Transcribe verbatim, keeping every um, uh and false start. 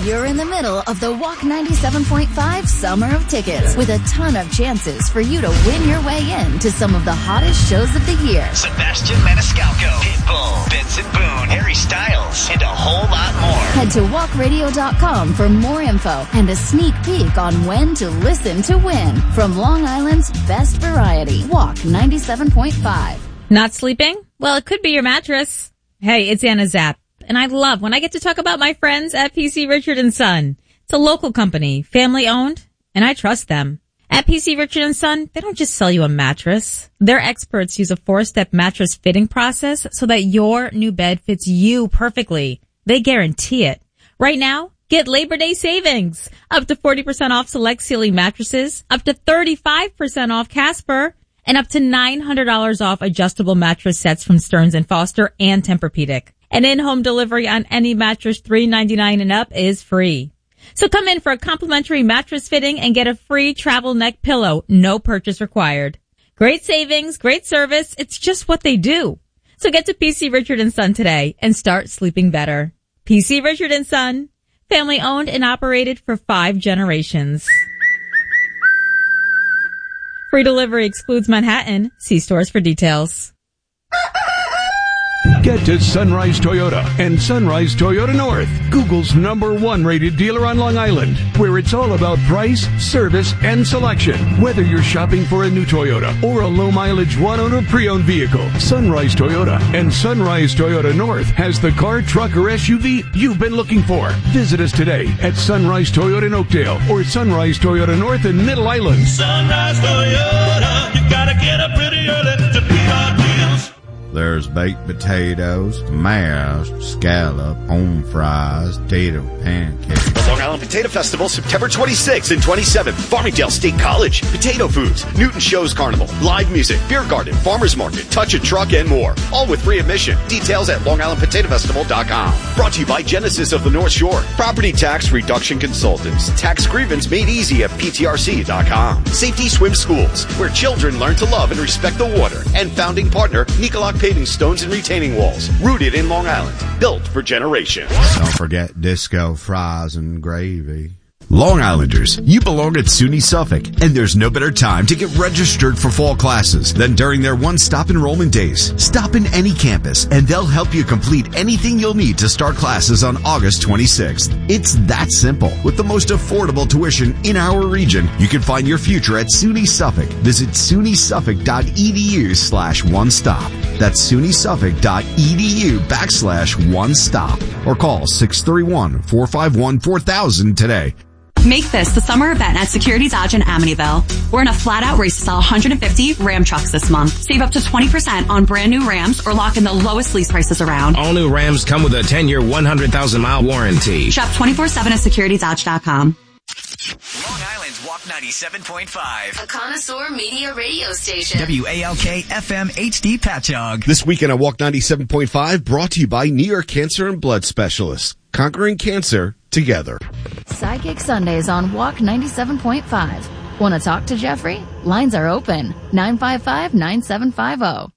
You're in the middle of the Walk ninety-seven point five Summer of Tickets with a ton of chances for you to win your way in to some of the hottest shows of the year. Sebastian Maniscalco, Pitbull, Benson Boone, Harry Styles, and a whole lot more. Head to walk radio dot com for more info and a sneak peek on when to listen to win from Long Island's best variety. Walk ninety-seven point five. Not sleeping? Well, it could be your mattress. Hey, it's Anna Zapp, and I love when I get to talk about my friends at P C Richard and Son. It's a local company, family owned, and I trust them. At P C Richard and Son, they don't just sell you a mattress. Their experts use a four-step mattress fitting process so that your new bed fits you perfectly. They guarantee it. Right now, get Labor Day savings. Up to forty percent off select Sealy mattresses, up to thirty-five percent off Casper, and up to nine hundred dollars off adjustable mattress sets from Stearns and Foster and Tempur-Pedic. And in-home delivery on any mattress three ninety-nine and up is free. So come in for a complimentary mattress fitting and get a free travel neck pillow. No purchase required. Great savings, great service. It's just what they do. So get to P C Richard and Son today and start sleeping better. P C Richard and Son, family owned and operated for five generations. Free delivery excludes Manhattan. See stores for details. Get to Sunrise Toyota and Sunrise Toyota North, Google's number one rated dealer on Long Island, where it's all about price, service, and selection. Whether you're shopping for a new Toyota or a low-mileage one-owner pre-owned vehicle, Sunrise Toyota and Sunrise Toyota North has the car, truck, or S U V you've been looking for. Visit us today at Sunrise Toyota in Oakdale or Sunrise Toyota North in Middle Island. Sunrise Toyota, you gotta get up pretty early to beat our deals. There's baked potatoes, mash, scallop, home fries, potato pancakes. The Long Island Potato Festival, September twenty-sixth and twenty-seventh. Farmingdale State College, Potato Foods, Newton Shows Carnival, live music, beer garden, farmers market, touch a truck, and more. All with free admission. Details at long island potato festival dot com. Brought to you by Genesis of the North Shore. Property tax reduction consultants. Tax grievance made easy at P T R C dot com. Safety Swim Schools, where children learn to love and respect the water. And founding partner, Nicolak Paving Stones and Retaining Walls. Rooted in Long Island. Built for generations. Don't forget disco fries and gravy. Long Islanders, you belong at SUNY Suffolk, and there's no better time to get registered for fall classes than during their one-stop enrollment days. Stop in any campus, and they'll help you complete anything you'll need to start classes on August twenty-sixth. It's that simple. With the most affordable tuition in our region, you can find your future at SUNY Suffolk. Visit suny suffolk dot e d u slash one stop. That's suny suffolk dot e d u backslash one stop. Or call six three one, four five one, four thousand today. Make this the summer event at Security Dodge in Amityville. We're in a flat-out race to sell one hundred fifty Ram trucks this month. Save up to twenty percent on brand new Rams or lock in the lowest lease prices around. All new Rams come with a ten-year, one hundred thousand mile warranty. Shop twenty-four seven at security dodge dot com. Long Island's Walk ninety-seven point five. A connoisseur media radio station. W A L K F M H D Patchogue. This weekend on Walk ninety-seven point five, brought to you by New York Cancer and Blood Specialists. Conquering cancer together. Psychic Sundays on Walk ninety-seven point five. Want to talk to Jeffrey? Lines are open. nine five five, nine seven five zero.